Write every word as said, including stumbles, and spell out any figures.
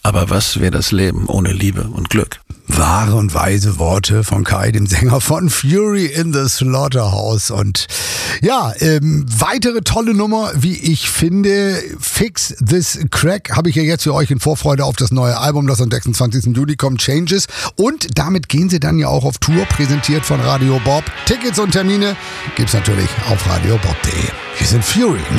Aber was wäre das Leben ohne Liebe und Glück? Wahre und weise Worte von Kai, dem Sänger von Fury in the Slaughterhouse. Und ja, ähm, weitere tolle Nummer, wie ich finde. Fix This Crack habe ich ja jetzt für euch in Vorfreude auf das neue Album, das am sechsundzwanzigsten Juli kommt, Changes. Und damit gehen sie dann ja auch auf Tour, präsentiert von Radio Bob. Tickets und Termine gibt's natürlich auf radiobob punkt de. Wir sind Fury.